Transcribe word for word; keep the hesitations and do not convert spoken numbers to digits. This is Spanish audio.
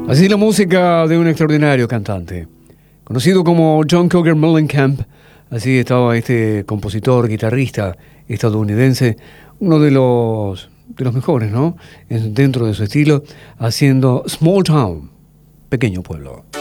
Así la música de un extraordinario cantante, conocido como John Cougar Mellencamp. Así estaba este compositor, guitarrista estadounidense, uno de los, de los mejores, ¿no? Dentro de su estilo, haciendo Small Town, Pequeño Pueblo.